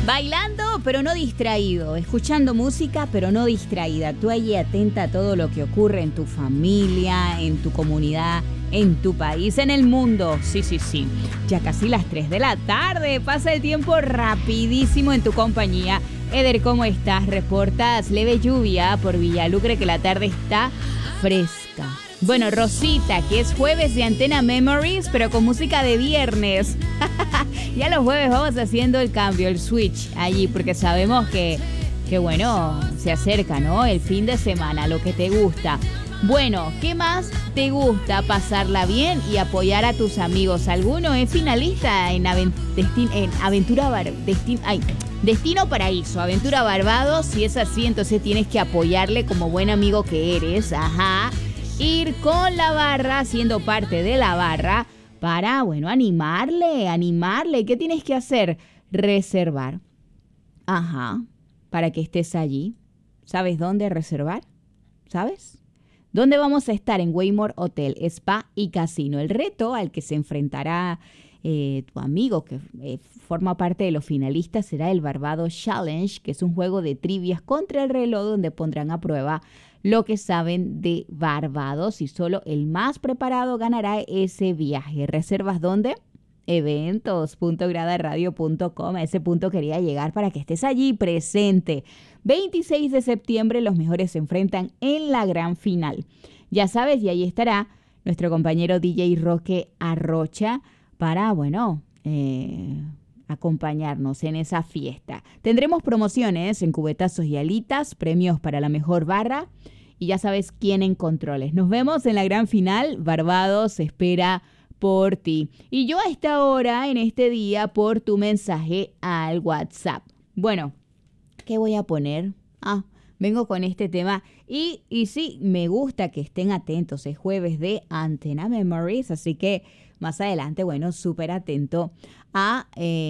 Bailando, pero no distraído. Escuchando música, pero no distraída. Tú allí atenta a todo lo que ocurre en tu familia, en tu comunidad, en tu país, en el mundo. Sí. Ya casi las 3 de la tarde. Pasa el tiempo rapidísimo en tu compañía. Eder, ¿cómo estás? Reportas leve lluvia por Villalucre, que la tarde está fresca. Bueno, Rosita, que es jueves de Antena Memories, pero con música de viernes. Ya los jueves vamos haciendo el cambio, el switch allí, porque sabemos que bueno, se acerca, ¿no? El fin de semana, lo que te gusta. Bueno, ¿qué más te gusta? Pasarla bien y apoyar a tus amigos. ¿Alguno es finalista en Destino Paraíso, Aventura Barbados? Si es así, entonces tienes que apoyarle como buen amigo que eres. Ajá. Ir con la barra, siendo parte de la barra, para, bueno, animarle. ¿Qué tienes que hacer? Reservar. Ajá. Para que estés allí. ¿Sabes dónde reservar? ¿Sabes? ¿Dónde vamos a estar? En Waymore Hotel, Spa y Casino. El reto al que se enfrentará tu amigo que forma parte de los finalistas será el Barbados Challenge, que es un juego de trivias contra el reloj donde pondrán a prueba lo que saben de Barbados y solo el más preparado ganará ese viaje. ¿Reservas dónde? Eventos.gradaradio.com. A ese punto quería llegar para que estés allí presente. 26 de septiembre los mejores se enfrentan en la gran final. Ya sabes, y ahí estará nuestro compañero DJ Roque Arrocha para, bueno, acompañarnos en esa fiesta. Tendremos promociones en cubetazos y alitas, premios para la mejor barra y ya sabes quién en controles. Nos vemos en la gran final. Barbados espera por ti. Y yo a esta hora, en este día, por tu mensaje al WhatsApp. Bueno, ¿qué voy a poner? Vengo con este tema y sí, me gusta que estén atentos. Es jueves de Antena Memories, así que más adelante, bueno, súper atento a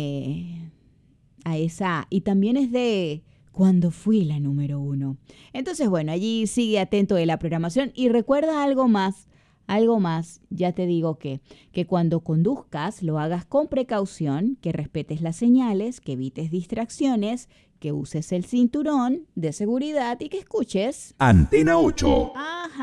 esa. Y también es de cuando fui la número 1. Entonces, bueno, allí sigue atento de la programación y recuerda algo más, ya te digo que cuando conduzcas lo hagas con precaución, que respetes las señales, que evites distracciones, que uses el cinturón de seguridad y que escuches Antena 8. Ajá.